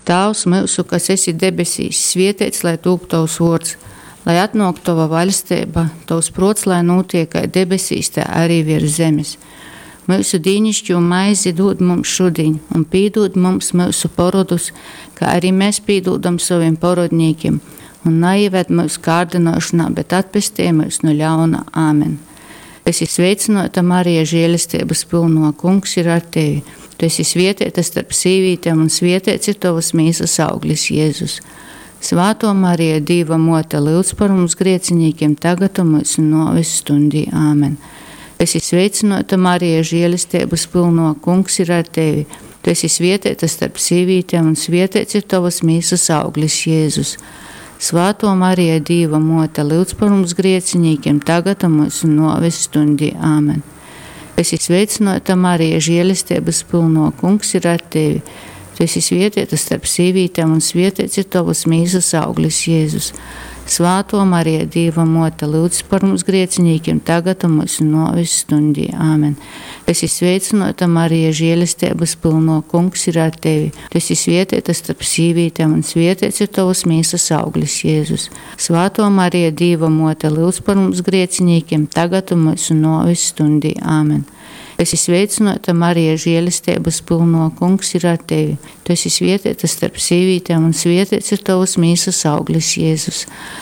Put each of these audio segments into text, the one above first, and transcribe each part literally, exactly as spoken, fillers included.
Tēvs mūsu, kas esi debesīs, svētīts lai tūp tavs vārds, lai atnāk tava valstība, tavs prots, lai notiek kā debesīs, tā arī virs zemes. Mūsu dīnišķo maizi dod mums šodien, un pīdod mums mūsu parodus, kā arī mēs pīdodam saviem parodniekiem, un neieved mūsu kārdināšanā, bet atpestī mūs no ļauna. Āmen. Es esmu sveicināta Marija, žēlastības pilno, Kungs ir ar tevi. Tu esi svētīta starp sīvītēm, un svētīts ir tavas mīsas auglis, Jēzus. Svāto Marija, Dieva mote, lūdz par mums grēciniekiem, tagad un mūsu nāves stundī. Āmen. Es esmu sveicināta Marija, žēlastības pilno, Kungs ir ar tevi. Tu esi svētīta starp sīvītēm, un svētīts ir tavas mīsas auglis, Jēzus. Svāto Marija, Dieva mote, lūdz par mums grēciniekiem, tagad un mūsu nāves stundī. Āmen. Es esmu sveicināta Marija, žēlastības pilno, Kungs ir ar tevi. Tu esi svētīta starp sīvītēm, un svētīts ir tavas mīsas auglis, Jēzus. Svāto Marija, Dieva mote, lūdz par mums grēciniekiem, tagad un mūsu nāves stundī. Āmen. Es esmu sveicināta Marija, žēlastības pilno, Kungs ir ar tevi. Tu esi svētīta starp sīvītēm, un svētīts ir tavas mīsas auglis, Jēzus. Svāto Marija, Dieva mote, lūdz par mums grēciniekiem, tagad un mūsu nāves stundī. Āmen. Es esmu sveicināta Marija, žēlastības pilno, Kungs ir ar tevi. Tu esi svētīta starp sīvītēm, un svētīts ir tavas mīsas auglis, Jēzus.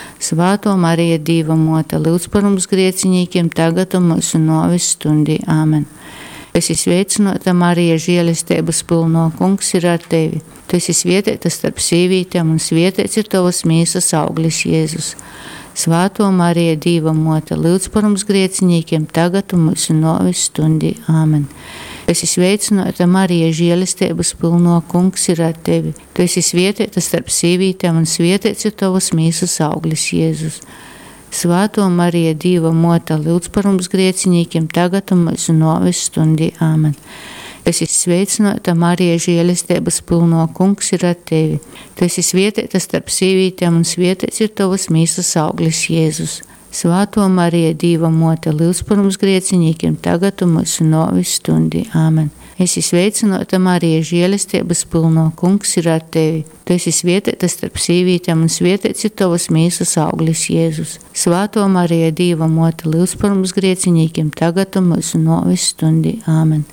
Svāto Marija, Dieva mote, lūdz par mums grēciniekiem, tagad un mūsu nāves stundī. Āmen. Es esmu sveicināta Marija, žēlastības pilno, Kungs ir ar tevi. Tu esi svētīta starp sīvītēm, un svētīts ir tavas mīsas auglis, Jēzus. Svāto Marija, Dieva mote, lūdz par mums grēciniekiem, tagad un mūsu nāves stundī. Āmen. Es esmu sveicināta Marija, žēlastības pilno, Kungs ir ar tevi. Tu esi svētīta starp sīvītēm, un svētīts ir tavas mīsas auglis, Jēzus. Svāto Marija, Dieva mote, lūdz par mums grēciniekiem, tagad un mūsu nāves stundī. Āmen. Es esmu sveicināta Marija, žēlastības pilno, Kungs ir ar tevi. Tu esi svētīta starp sīvītēm, un svētīts ir tavas mīsas auglis, Jēzus. Svāto Marija, Dieva mote, lūdz par mums grēciniekiem, tagad un mūsu nāves stundī. Āmen. Es esmu sveicināta Marija, žēlastības pilno, Kungs ir ar tevi. Tu esi svētīta starp sīvītēm, un svētīts ir tavas mīsas auglis, Jēzus. Svāto Marija, Dieva mote, lūdz par mums grēciniekiem, tagad un mūsu nāves stundī. Āmen.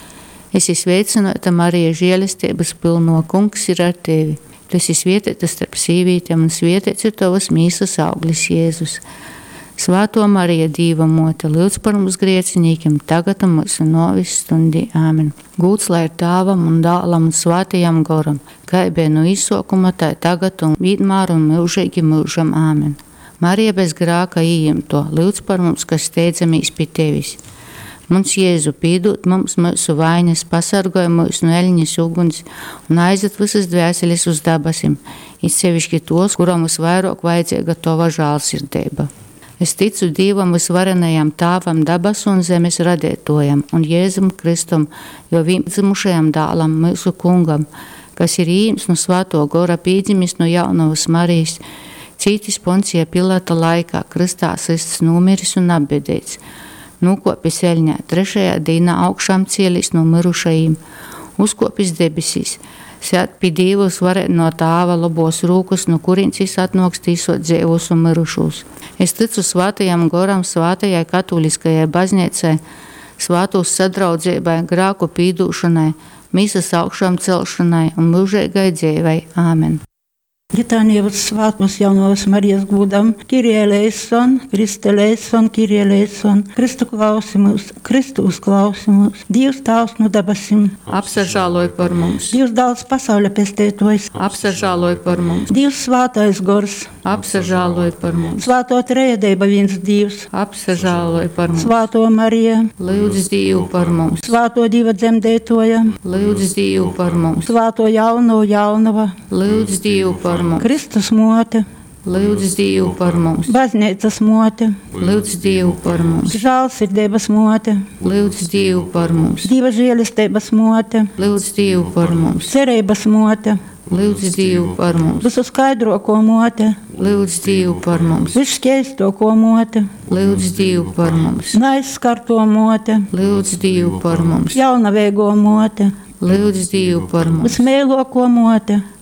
Es esmu sveicināta Marija, žēlastības pilno, Kungs ir ar tevi. Tu esi svētīta starp sīvītēm, un svētīts ir tavas mīsas auglis, Jēzus. Svāto Marija, Dieva mote, lūdz par mums grēciniekiem, tagad un mūsu nāves stundī. Āmen. Gūts lai ir Tēvam un Dēlam un Svētajam Garam, kā bija no izsākuma, tā tagad un vienmēr un mūžīgi mūžam. Āmen. Marija bez grēka ieņemto, lūdz par mums, kas steidzamies pie tevis. Mums Jēzu pīdot mums mūsu vainas, pasargāj mūs no eļņas uguns un aizved visas dvēseles uz dabasim, it sevišķi tos, kuram visvairāk vajadzīga tava žēlsirdība. Es ticu Dievam visvarenajam Tēvam, dabas un zemes radētojam, un Jēzum Kristum, jo viendzimušajam dēlam mūsu kungam, kas ir ieņemts no Svēto Gara, pīdzimis no jaunavas Marijas, cītis Poncija Pilāta laikā, kristā sists, nomiris un apbedēts. Nūkopis eļņā, trešajā dienā augšām cēlis no mirušajiem, uzkopis debesīs, sēt pie Dieva svarēt no Tēva labos rūkus, no kurienes atnāks tīsot dzīvos un mirušos. Es ticu Svētajam Garam, Svētajai katoliskajai baznīcai, Svētos sadraudzībai, grēku pīdūšanai, mīsas augšām celšanai un mūžīgai dzīvei. Āmen. Ģitānievas svētos jaunavas Marijas gūdam, Kirie eleison, Kriste eleison, Kirie eleison, Kristu klausimus, Kristus klausimus, Dievs Tēvs no dabasim, apsažāloj par mums. Dievs Dēls pasauļa pestētojs, apsažāloj par mums. Dievs Svētais Gors, apsažāloj par mums. Svēto trejadība viens Dievs, apsažāloj par mums. Svēto Marija, lūdz Dievu par mums. Svēto Dieva dzemdētoja, lūdz Dievu par mums. Svēto jauno jaunava, lūdz Dievu par mums. Kristus mote, lūdz Dievu par mums. Baznīcas mote, lūdz Dievu par mums. Žēlsirdības mote, lūdz Dievu par mums. Dieva žēlistības mote, lūdz Dievu par mums. cerības mote, lūdz Dievu par mums. visu skaidroko mote, lūdz Dievu par mums. visšķēstoko mote, lūdz Dievu par mums. neaizskarto mote, lūdz Dievu par mums. jaunavēgo mote, lūdz Dievu par mums. vismēloko mote,